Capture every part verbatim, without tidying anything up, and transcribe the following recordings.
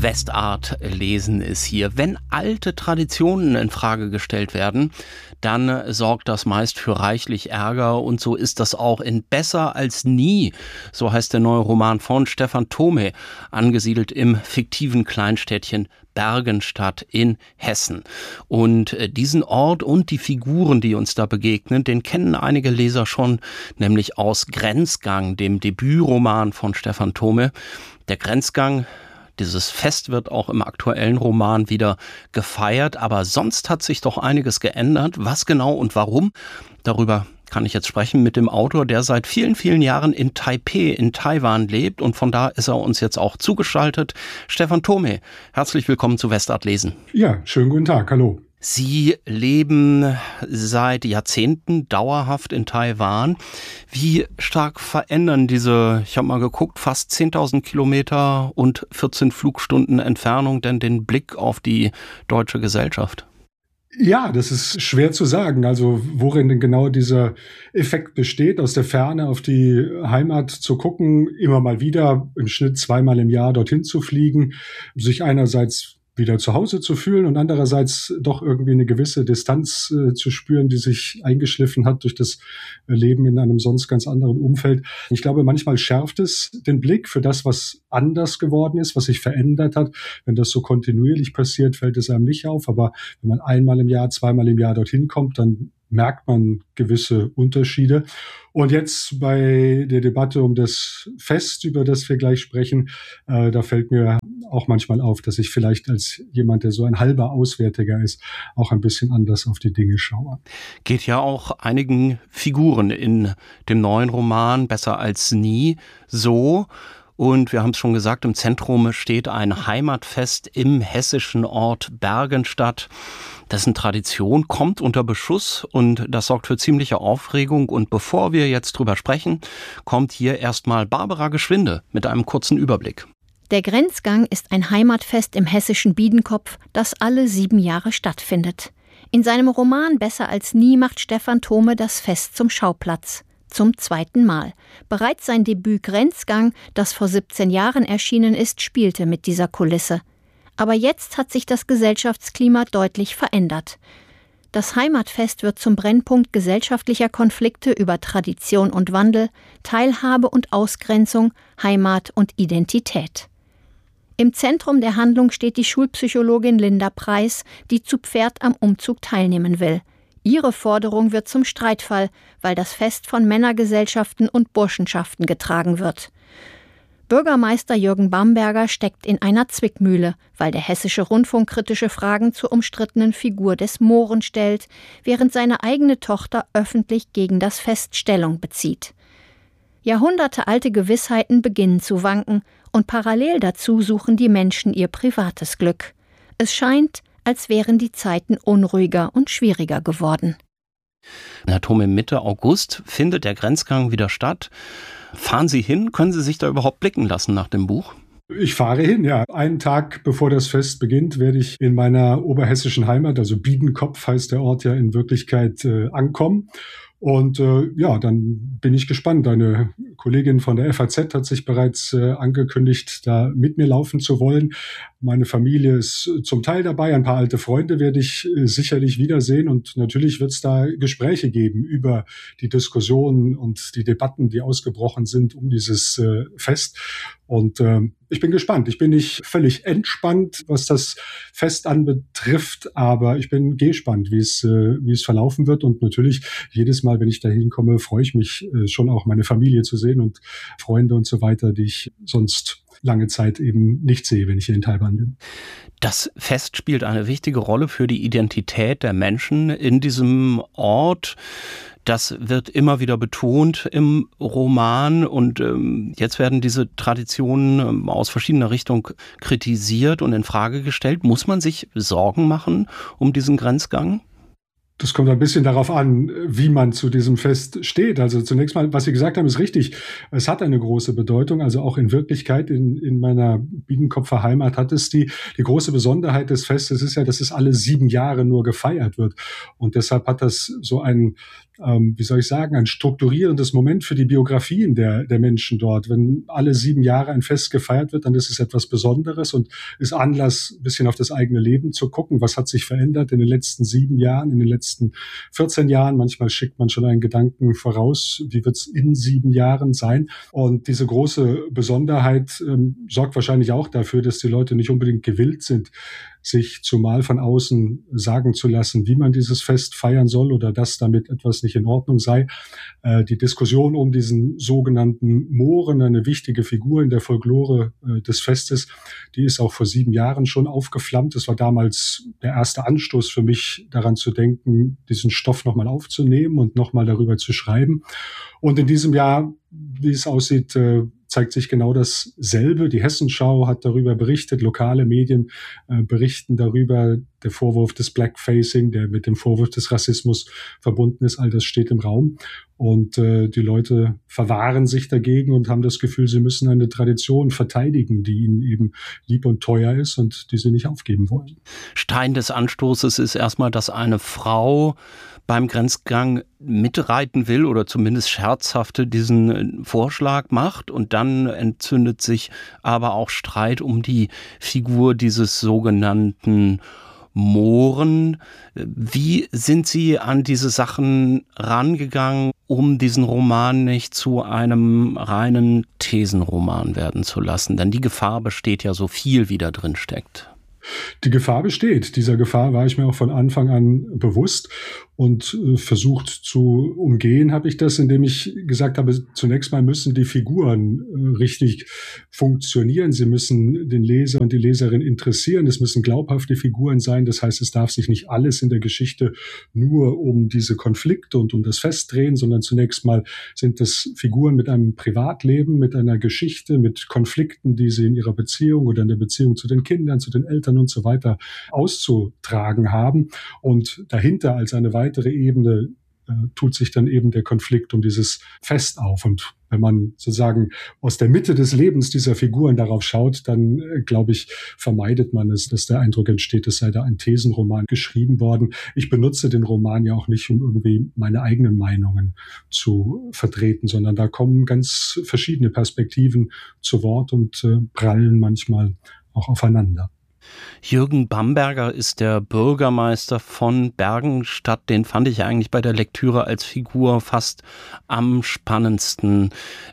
Westart lesen ist hier. Wenn alte Traditionen in Frage gestellt werden, dann sorgt das meist für reichlich Ärger, und so ist das auch in Besser als nie. So heißt der neue Roman von Stephan Thome, angesiedelt im fiktiven Kleinstädtchen Bergenstadt in Hessen. Und diesen Ort und die Figuren, die uns da begegnen, den kennen einige Leser schon, nämlich aus Grenzgang, dem Debütroman von Stephan Thome. Der Grenzgang, dieses Fest wird auch im aktuellen Roman wieder gefeiert, aber sonst hat sich doch einiges geändert. Was genau und warum? Darüber kann ich jetzt sprechen mit dem Autor, der seit vielen, vielen Jahren in Taipeh in Taiwan lebt, und von da ist er uns jetzt auch zugeschaltet. Stephan Thome, herzlich willkommen zu Westart lesen. Ja, schönen guten Tag, hallo. Sie leben seit Jahrzehnten dauerhaft in Taiwan. Wie stark verändern diese, ich habe mal geguckt, fast zehntausend Kilometer und vierzehn Flugstunden Entfernung denn den Blick auf die deutsche Gesellschaft? Ja, das ist schwer zu sagen. Also worin denn genau dieser Effekt besteht, aus der Ferne auf die Heimat zu gucken, immer mal wieder im Schnitt zweimal im Jahr dorthin zu fliegen, sich einerseits wieder zu Hause zu fühlen und andererseits doch irgendwie eine gewisse Distanz äh, zu spüren, die sich eingeschliffen hat durch das Leben in einem sonst ganz anderen Umfeld. Ich glaube, manchmal schärft es den Blick für das, was anders geworden ist, was sich verändert hat. Wenn das so kontinuierlich passiert, fällt es einem nicht auf. Aber wenn man einmal im Jahr, zweimal im Jahr dorthin kommt, dann merkt man gewisse Unterschiede. Und jetzt bei der Debatte um das Fest, über das wir gleich sprechen, äh, da fällt mir auch manchmal auf, dass ich vielleicht als jemand, der so ein halber Auswärtiger ist, auch ein bisschen anders auf die Dinge schaue. Geht ja auch einigen Figuren in dem neuen Roman Besser als nie so. Und wir haben es schon gesagt, im Zentrum steht ein Heimatfest im hessischen Ort Bergenstadt. Dessen Tradition kommt unter Beschuss, und das sorgt für ziemliche Aufregung. Und bevor wir jetzt drüber sprechen, kommt hier erstmal Barbara Geschwinde mit einem kurzen Überblick. Der Grenzgang ist ein Heimatfest im hessischen Biedenkopf, das alle sieben Jahre stattfindet. In seinem Roman Besser als nie macht Stephan Thome das Fest zum Schauplatz. Zum zweiten Mal. Bereits sein Debüt Grenzgang, das vor siebzehn Jahren erschienen ist, spielte mit dieser Kulisse. Aber jetzt hat sich das Gesellschaftsklima deutlich verändert. Das Heimatfest wird zum Brennpunkt gesellschaftlicher Konflikte über Tradition und Wandel, Teilhabe und Ausgrenzung, Heimat und Identität. Im Zentrum der Handlung steht die Schulpsychologin Linda Preis, die zu Pferd am Umzug teilnehmen will. Ihre Forderung wird zum Streitfall, weil das Fest von Männergesellschaften und Burschenschaften getragen wird. Bürgermeister Jürgen Bamberger steckt in einer Zwickmühle, weil der Hessische Rundfunk kritische Fragen zur umstrittenen Figur des Mohren stellt, während seine eigene Tochter öffentlich gegen das Fest Stellung bezieht. Jahrhundertealte Gewissheiten beginnen zu wanken, und parallel dazu suchen die Menschen ihr privates Glück. Es scheint, als wären die Zeiten unruhiger und schwieriger geworden. Herr Thome, Mitte August findet der Grenzgang wieder statt. Fahren Sie hin? Können Sie sich da überhaupt blicken lassen nach dem Buch? Ich fahre hin, ja. Einen Tag bevor das Fest beginnt, werde ich in meiner oberhessischen Heimat, also Biedenkopf heißt der Ort ja in Wirklichkeit, äh, ankommen. Und äh, ja, dann bin ich gespannt. Eine Kollegin von der F A Z hat sich bereits äh, angekündigt, da mit mir laufen zu wollen. Meine Familie ist zum Teil dabei. Ein paar alte Freunde werde ich äh, sicherlich wiedersehen. Und natürlich wird es da Gespräche geben über die Diskussionen und die Debatten, die ausgebrochen sind um dieses äh, Fest. Und äh, ich bin gespannt. Ich bin nicht völlig entspannt, was das Fest anbetrifft, aber ich bin gespannt, wie es, äh, wie es verlaufen wird. Und natürlich jedes Mal, wenn ich da hinkomme, freue ich mich äh, schon auch, meine Familie zu sehen und Freunde und so weiter, die ich sonst lange Zeit eben nicht sehe, wenn ich hier in Taiwan bin. Das Fest spielt eine wichtige Rolle für die Identität der Menschen in diesem Ort. Das wird immer wieder betont im Roman, und ähm, jetzt werden diese Traditionen ähm, aus verschiedener Richtung kritisiert und in Frage gestellt. Muss man sich Sorgen machen um diesen Grenzgang? Das kommt ein bisschen darauf an, wie man zu diesem Fest steht. Also zunächst mal, was Sie gesagt haben, ist richtig. Es hat eine große Bedeutung. Also auch in Wirklichkeit in, in meiner Biedenkopfer Heimat hat es die, die große Besonderheit des Festes ist ja, dass es alle sieben Jahre nur gefeiert wird. Und deshalb hat das so einen ähm, wie soll ich sagen, ein strukturierendes Moment für die Biografien der, der Menschen dort. Wenn alle sieben Jahre ein Fest gefeiert wird, dann ist es etwas Besonderes und ist Anlass, ein bisschen auf das eigene Leben zu gucken. Was hat sich verändert in den letzten sieben Jahren, in den letzten vierzehn Jahren? Manchmal schickt man schon einen Gedanken voraus, wie wird es in sieben Jahren sein? Und diese große Besonderheit ähm, sorgt wahrscheinlich auch dafür, dass die Leute nicht unbedingt gewillt sind, sich zumal von außen sagen zu lassen, wie man dieses Fest feiern soll oder dass damit etwas nicht in Ordnung sei. Äh, die Diskussion um diesen sogenannten Mohren, eine wichtige Figur in der Folklore äh, des Festes, die ist auch vor sieben Jahren schon aufgeflammt. Es war damals der erste Anstoß für mich, daran zu denken, diesen Stoff nochmal aufzunehmen und nochmal darüber zu schreiben. Und in diesem Jahr, wie es aussieht, äh, zeigt sich genau dasselbe. Die Hessenschau hat darüber berichtet, lokale Medien äh, berichten darüber. Der Vorwurf des Blackfacing, der mit dem Vorwurf des Rassismus verbunden ist, all das steht im Raum. Und äh, die Leute verwahren sich dagegen und haben das Gefühl, sie müssen eine Tradition verteidigen, die ihnen eben lieb und teuer ist und die sie nicht aufgeben wollen. Stein des Anstoßes ist erstmal, dass eine Frau beim Grenzgang mitreiten will oder zumindest scherzhafte diesen Vorschlag macht, und dann entzündet sich aber auch Streit um die Figur dieses sogenannten Mohren. Wie sind Sie an diese Sachen rangegangen, um diesen Roman nicht zu einem reinen Thesenroman werden zu lassen? Denn die Gefahr besteht ja, so viel wie da drin steckt. Die Gefahr besteht. Dieser Gefahr war ich mir auch von Anfang an bewusst und äh, versucht zu umgehen habe ich das, indem ich gesagt habe, zunächst mal müssen die Figuren äh, richtig funktionieren. Sie müssen den Leser und die Leserin interessieren. Es müssen glaubhafte Figuren sein. Das heißt, es darf sich nicht alles in der Geschichte nur um diese Konflikte und um das Fest drehen, sondern zunächst mal sind das Figuren mit einem Privatleben, mit einer Geschichte, mit Konflikten, die sie in ihrer Beziehung oder in der Beziehung zu den Kindern, zu den Eltern und so weiter auszutragen haben. Und dahinter als eine weitere Ebene äh, tut sich dann eben der Konflikt um dieses Fest auf. Und wenn man sozusagen aus der Mitte des Lebens dieser Figuren darauf schaut, dann, äh, glaube ich, vermeidet man es, dass der Eindruck entsteht, es sei da ein Thesenroman geschrieben worden. Ich benutze den Roman ja auch nicht, um irgendwie meine eigenen Meinungen zu vertreten, sondern da kommen ganz verschiedene Perspektiven zu Wort und äh, prallen manchmal auch aufeinander. Jürgen Bamberger ist der Bürgermeister von Bergenstadt. Den fand ich eigentlich bei der Lektüre als Figur fast am spannendsten.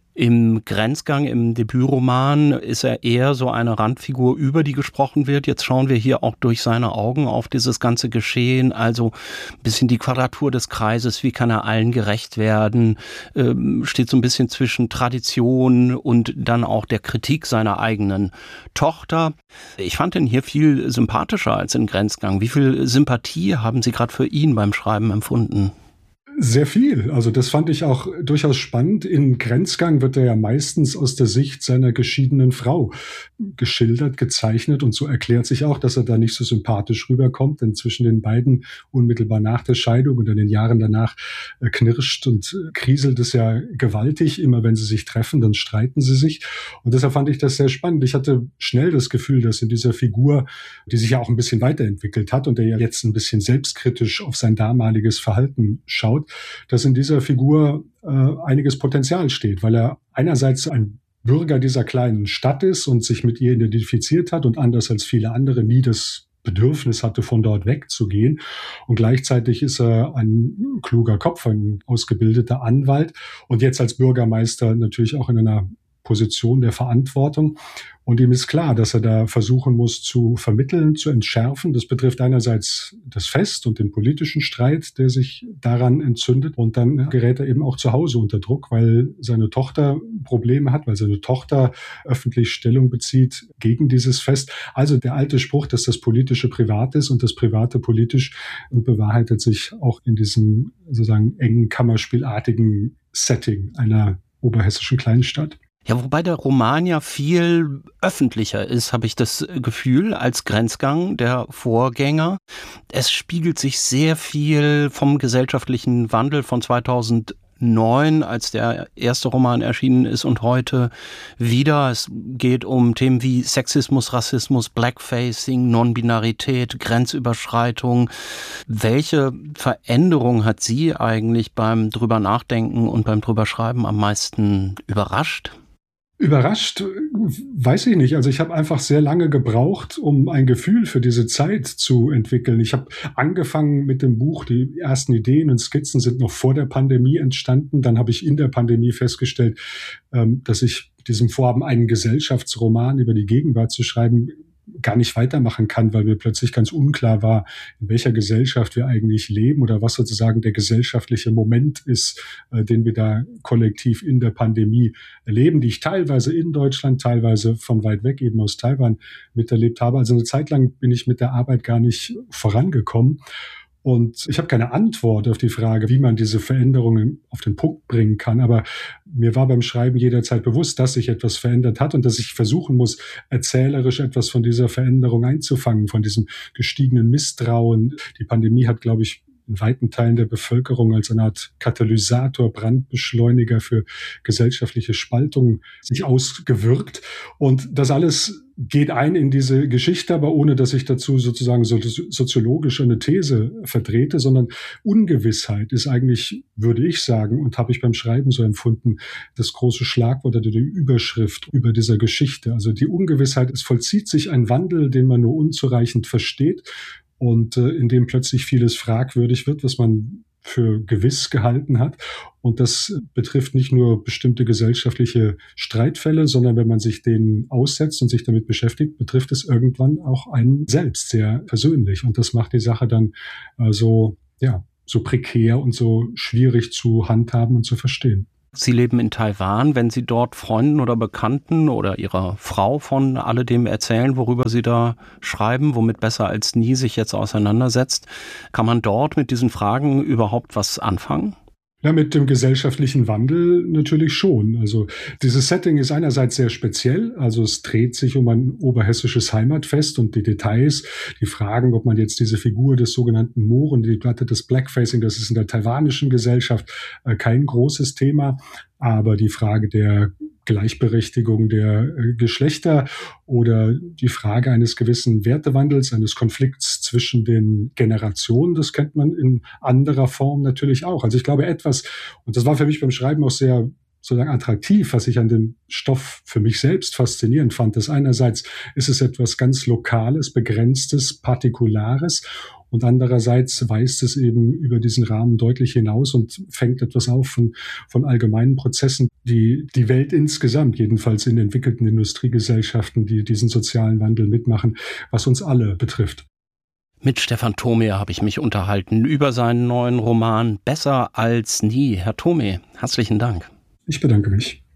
Im Grenzgang, im Debütroman, ist er eher so eine Randfigur, über die gesprochen wird. Jetzt schauen wir hier auch durch seine Augen auf dieses ganze Geschehen. Also ein bisschen die Quadratur des Kreises, wie kann er allen gerecht werden, ähm, steht so ein bisschen zwischen Tradition und dann auch der Kritik seiner eigenen Tochter. Ich fand ihn hier viel sympathischer als in Grenzgang. Wie viel Sympathie haben Sie gerade für ihn beim Schreiben empfunden? Sehr viel. Also das fand ich auch durchaus spannend. In Grenzgang wird er ja meistens aus der Sicht seiner geschiedenen Frau geschildert, gezeichnet, und so erklärt sich auch, dass er da nicht so sympathisch rüberkommt, denn zwischen den beiden unmittelbar nach der Scheidung und in den Jahren danach äh, knirscht und äh, kriselt es ja gewaltig. Immer wenn sie sich treffen, dann streiten sie sich, und deshalb fand ich das sehr spannend. Ich hatte schnell das Gefühl, dass in dieser Figur, die sich ja auch ein bisschen weiterentwickelt hat und der ja jetzt ein bisschen selbstkritisch auf sein damaliges Verhalten schaut, dass in dieser Figur äh, einiges Potenzial steht, weil er einerseits ein Bürger dieser kleinen Stadt ist und sich mit ihr identifiziert hat und anders als viele andere nie das Bedürfnis hatte, von dort wegzugehen. Und gleichzeitig ist er ein kluger Kopf, ein ausgebildeter Anwalt und jetzt als Bürgermeister natürlich auch in einer Position der Verantwortung. Und ihm ist klar, dass er da versuchen muss zu vermitteln, zu entschärfen. Das betrifft einerseits das Fest und den politischen Streit, der sich daran entzündet. Und dann gerät er eben auch zu Hause unter Druck, weil seine Tochter Probleme hat, weil seine Tochter öffentlich Stellung bezieht gegen dieses Fest. Also der alte Spruch, dass das Politische privat ist und das Private politisch, und bewahrheitet sich auch in diesem sozusagen engen Kammerspielartigen Setting einer oberhessischen Kleinstadt. Ja, wobei der Roman ja viel öffentlicher ist, habe ich das Gefühl, als Grenzgang, der Vorgänger. Es spiegelt sich sehr viel vom gesellschaftlichen Wandel von zweitausend zweitausendneun, als der erste Roman erschienen ist, und heute wieder. Es geht um Themen wie Sexismus, Rassismus, Blackfacing, Non-Binarität, Grenzüberschreitung. Welche Veränderung hat Sie eigentlich beim drüber nachdenken und beim drüber schreiben am meisten überrascht? Überrascht, weiß ich nicht. Also ich habe einfach sehr lange gebraucht, um ein Gefühl für diese Zeit zu entwickeln. Ich habe angefangen mit dem Buch, die ersten Ideen und Skizzen sind noch vor der Pandemie entstanden. Dann habe ich in der Pandemie festgestellt, dass ich diesem Vorhaben, einen Gesellschaftsroman über die Gegenwart zu schreiben, gar nicht weitermachen kann, weil mir plötzlich ganz unklar war, in welcher Gesellschaft wir eigentlich leben oder was sozusagen der gesellschaftliche Moment ist, äh, den wir da kollektiv in der Pandemie erleben, die ich teilweise in Deutschland, teilweise von weit weg eben aus Taiwan miterlebt habe. Also eine Zeit lang bin ich mit der Arbeit gar nicht vorangekommen. Und ich habe keine Antwort auf die Frage, wie man diese Veränderungen auf den Punkt bringen kann. Aber mir war beim Schreiben jederzeit bewusst, dass sich etwas verändert hat und dass ich versuchen muss, erzählerisch etwas von dieser Veränderung einzufangen, von diesem gestiegenen Misstrauen. Die Pandemie hat, glaube ich, in weiten Teilen der Bevölkerung als eine Art Katalysator, Brandbeschleuniger für gesellschaftliche Spaltung sich ausgewirkt. Und das alles geht ein in diese Geschichte, aber ohne, dass ich dazu sozusagen so soziologisch eine These vertrete, sondern Ungewissheit ist eigentlich, würde ich sagen, und habe ich beim Schreiben so empfunden, das große Schlagwort oder die Überschrift über dieser Geschichte. Also die Ungewissheit, es vollzieht sich ein Wandel, den man nur unzureichend versteht, und äh, in dem plötzlich vieles fragwürdig wird, was man für gewiss gehalten hat. Und das betrifft nicht nur bestimmte gesellschaftliche Streitfälle, sondern wenn man sich denen aussetzt und sich damit beschäftigt, betrifft es irgendwann auch einen selbst sehr persönlich. Und das macht die Sache dann äh, so, ja, so prekär und so schwierig zu handhaben und zu verstehen. Sie leben in Taiwan. Wenn Sie dort Freunden oder Bekannten oder Ihrer Frau von alledem erzählen, worüber Sie da schreiben, womit besser als nie sich jetzt auseinandersetzt, kann man dort mit diesen Fragen überhaupt was anfangen? Ja, mit dem gesellschaftlichen Wandel natürlich schon. Also dieses Setting ist einerseits sehr speziell. Also es dreht sich um ein oberhessisches Heimatfest und die Details, die Fragen, ob man jetzt diese Figur des sogenannten Mohren, die Platte des Blackfacing, das ist in der taiwanischen Gesellschaft äh, kein großes Thema. Aber die Frage der Gleichberechtigung der äh, Geschlechter oder die Frage eines gewissen Wertewandels, eines Konflikts zwischen den Generationen, das kennt man in anderer Form natürlich auch. Also ich glaube etwas, und das war für mich beim Schreiben auch sehr sozusagen attraktiv, was ich an dem Stoff für mich selbst faszinierend fand, dass einerseits ist es etwas ganz Lokales, Begrenztes, Partikulares, und andererseits weist es eben über diesen Rahmen deutlich hinaus und fängt etwas auf von, von allgemeinen Prozessen, die die Welt insgesamt, jedenfalls in entwickelten Industriegesellschaften, die diesen sozialen Wandel mitmachen, was uns alle betrifft. Mit Stephan Thome habe ich mich unterhalten über seinen neuen Roman Besser als nie. Herr Thome, herzlichen Dank. Ich bedanke mich.